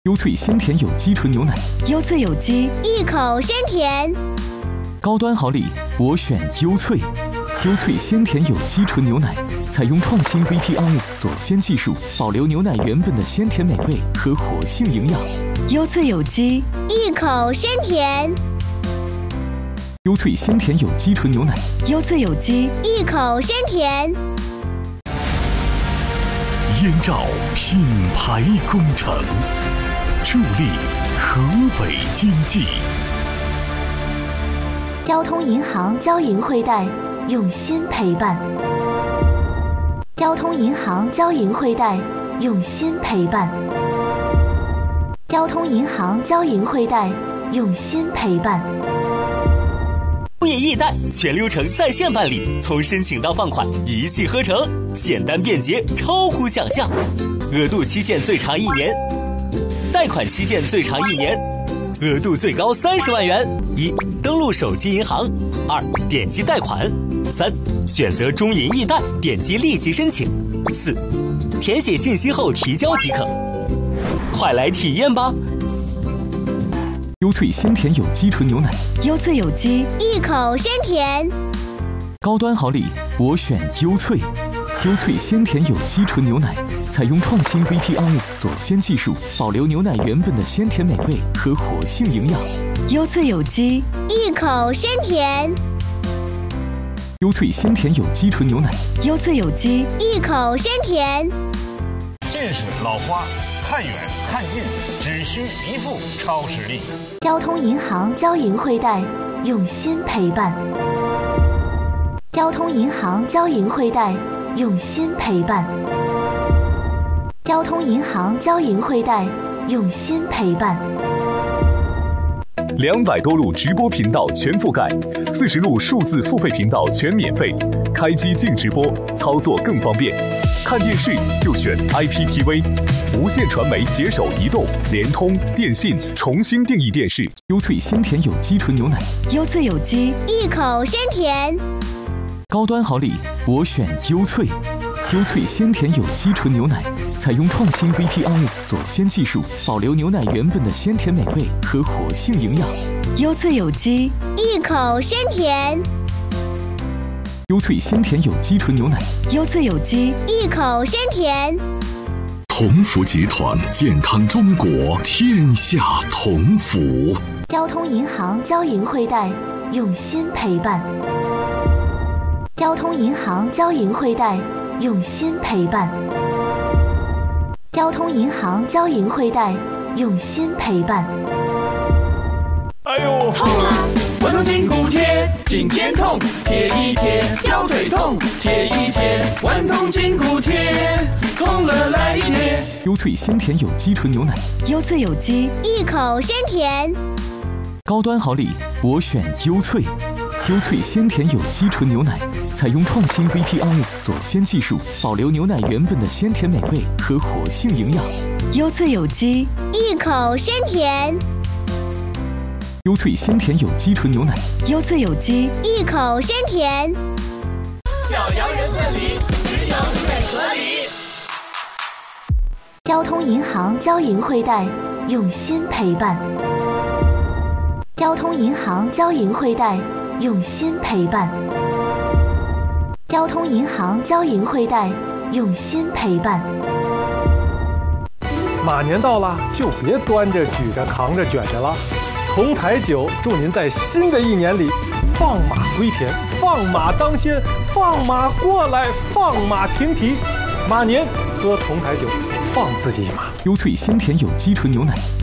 优萃鲜甜有机纯牛奶， 优萃有机， 一口鲜甜。 高端好礼，我选优萃。优萃鲜甜有机纯牛奶，采用创新 VTRS 锁鲜技术，保留牛奶原本的鲜甜美味和活性营养。 优萃有机， 一口鲜甜。 优萃鲜甜有机纯牛奶， 优萃有机， 一口鲜甜。 燕赵品牌工程，助力河北经济。 交通银行交银惠贷，用心陪伴。交通银行交银惠贷，用心陪伴。交通银行交银惠贷，用心陪伴。 物业易贷全流程在线办理，从申请到放款一气呵成，简单便捷，超乎想象。额度期限最长1年，贷款期限最长1年，额度最高30万元。1. 登录手机银行。2. 点击贷款。3. 选择中银易贷，点击立即申请。4. 填写信息后提交即可。快来体验吧！ 优萃鲜甜有机纯牛奶， 优萃有机， 一口鲜甜。 高端好礼，我选优萃。优萃鲜甜有机纯牛奶，采用创新 VTRS 锁鲜技术，保留牛奶原本的鲜甜美味和活性营养。 优萃有机， 一口鲜甜。 优萃鲜甜有机纯牛奶， 优萃有机， 一口鲜甜。 近视、老花，看远看近，只需一副超视力。 交通银行交银惠贷，用心陪伴。交通银行交银惠贷，用心陪伴。交通银行交银惠贷，用心陪伴。 200多路直播频道全覆盖，40路数字付费频道全免费，开机净直播，操作更方便。看电视就选 IPTV， 无线传媒携手移动、联通、电信重新定义电视。 优萃鲜甜有机纯牛奶， 优萃有机， 一口鲜甜。 高端好礼，我选优萃。优萃鲜甜有机纯牛奶，采用创新 VTRS 锁鲜技术，保留牛奶原本的鲜甜美味和活性营养。 优萃有机， 一口鲜甜。 优萃鲜甜有机纯牛奶， 优萃有机， 一口鲜甜。 同福集团，健康中国，天下同福。 交通银行交银惠贷，用心陪伴。交通银行交银惠贷，用心陪伴。交通银行交银惠贷，用心陪伴。 哎呦， 痛啊！滚动筋骨贴，颈肩痛，贴一贴；腰腿痛，贴一贴。滚动筋骨贴，痛了来一贴。 优萃鲜甜有机纯牛奶， 优萃有机， 一口鲜甜。 高端好礼，我选优萃。优萃鲜甜有机纯牛奶，采用创新 VTRS 锁鲜技术，保留牛奶原本的鲜甜美味和活性营养。 优萃有机， 一口鲜甜。 优萃鲜甜有机纯牛奶， 优萃有机， 一口鲜甜。 小羊人分离，只有最合理。 交通银行交银惠贷，用心陪伴。交通银行交银惠贷，用心陪伴。交通银行交银惠贷，用心陪伴。 马年到了，就别端着、举着、扛着、卷着了。同台酒祝您在新的一年里放马归田，放马当先，放马过来，放马停蹄。马年喝同台酒，放自己一马。 优萃鲜甜有机纯牛奶，